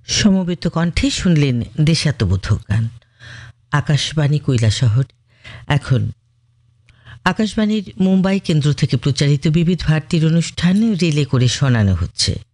সমবেত কণ্ঠে শুনলেন দেশাত্মবোধক গান। আকাশবাণী কৈলাসহর। এখন আকাশবাণীর মুম্বাই কেন্দ্র থেকে প্রচারিত বিবিধ ভারতীর অনুষ্ঠান রিলে করে শোনানো হচ্ছে।